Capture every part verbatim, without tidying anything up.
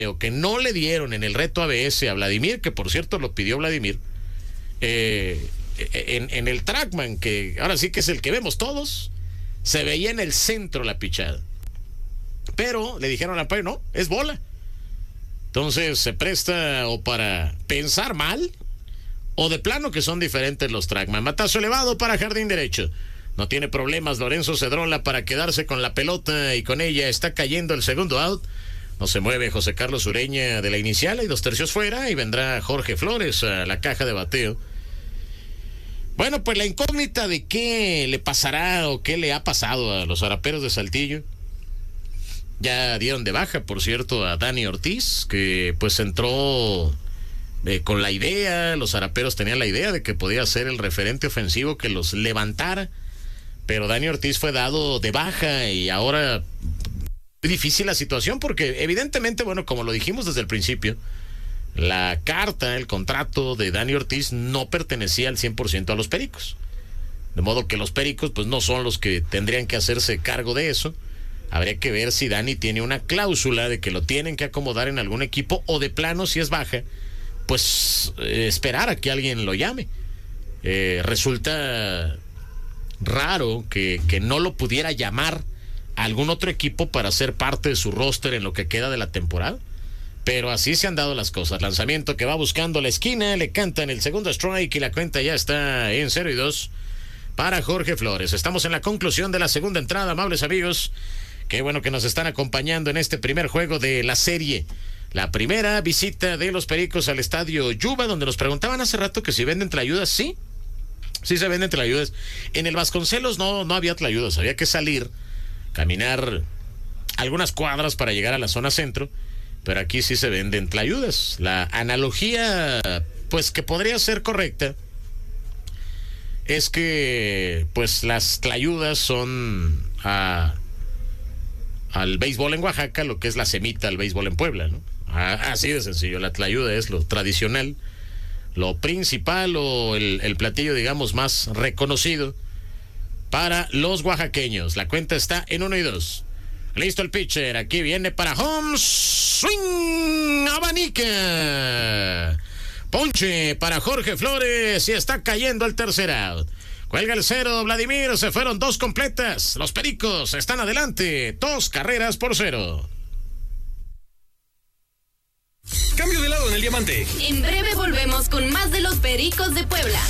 que no le dieron en el reto A B S a Vladimir, que por cierto lo pidió Vladimir, eh, en, en el Trackman, que ahora sí que es el que vemos todos, se veía en el centro la pichada. Pero le dijeron al Payo, no, es bola. Entonces se presta o para pensar mal, o de plano que son diferentes los Trackman. Matazo elevado para jardín derecho. No tiene problemas Lorenzo Cedrola para quedarse con la pelota y con ella está cayendo el segundo out. No se mueve José Carlos Ureña de la inicial, hay dos tercios fuera y vendrá Jorge Flores a la caja de bateo. Bueno, pues la incógnita de qué le pasará o qué le ha pasado a los Araperos de Saltillo. Ya dieron de baja, por cierto, a Dani Ortiz, que pues entró eh, con la idea, los Araperos tenían la idea de que podía ser el referente ofensivo que los levantara, pero Dani Ortiz fue dado de baja y ahora... difícil la situación porque evidentemente, bueno, como lo dijimos desde el principio, la carta, el contrato de Dani Ortiz no pertenecía al cien por ciento a los Pericos. De modo que los Pericos pues no son los que tendrían que hacerse cargo de eso. Habría que ver si Dani tiene una cláusula de que lo tienen que acomodar en algún equipo o de plano, si es baja, pues eh, esperar a que alguien lo llame. Eh, resulta raro que, que no lo pudiera llamar algún otro equipo para ser parte de su roster en lo que queda de la temporada, pero así se han dado las cosas. Lanzamiento que va buscando la esquina, le cantan el segundo strike y la cuenta ya está en cero y dos para Jorge Flores. Estamos en la conclusión de la segunda entrada, amables amigos. Qué bueno que nos están acompañando en este primer juego de la serie. La primera visita de los Pericos al estadio Yuba, donde nos preguntaban hace rato que si venden tlayudas. Sí, sí se venden tlayudas. En el Vasconcelos no, no había tlayudas, había que salir, caminar algunas cuadras para llegar a la zona centro, pero aquí sí se venden tlayudas. La analogía, pues que podría ser correcta, es que pues las tlayudas son a, al béisbol en Oaxaca lo que es la semita al béisbol en Puebla, ¿no? Así de sencillo. La tlayuda es lo tradicional, lo principal o el, el platillo, digamos, más reconocido para los oaxaqueños. La cuenta está en uno y dos. Listo el pitcher. Aquí viene para home. Swing. Abanica. Ponche para Jorge Flores. Y está cayendo el tercer out. Cuelga el cero. Vladimir. Se fueron dos completas. Los Pericos están adelante. Dos carreras por cero. Cambio de lado en el diamante. En breve volvemos con más de los Pericos de Puebla.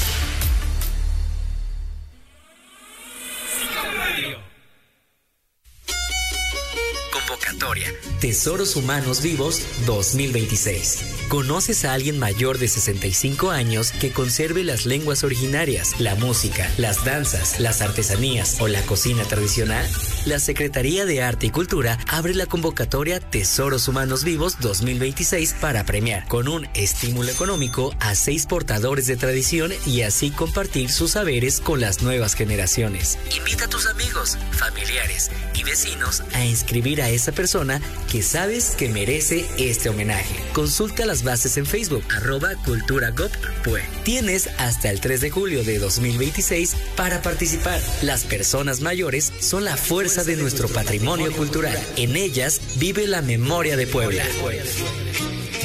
Convocatoria Tesoros Humanos Vivos dos mil veintiséis. ¿Conoces a alguien mayor de sesenta y cinco años que conserve las lenguas originarias, la música, las danzas, las artesanías o la cocina tradicional? La Secretaría de Arte y Cultura abre la convocatoria Tesoros Humanos Vivos dos mil veintiséis para premiar con un estímulo económico a seis portadores de tradición y así compartir sus saberes con las nuevas generaciones. Invita a tus amigos, familiares y vecinos a inscribir a esa persona que sabes que merece este homenaje. Consulta las bases en Facebook, arroba culturagop.pue. Tienes hasta el tres de julio de dos mil veintiséis para participar. Las personas mayores son la fuerza de nuestro patrimonio cultural. En ellas vive la memoria de Puebla.